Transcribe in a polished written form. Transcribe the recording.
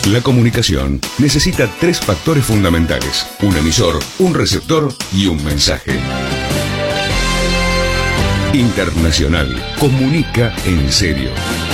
La comunicación necesita 3 factores fundamentales: un emisor, un receptor y un mensaje. Internacional comunica en serio.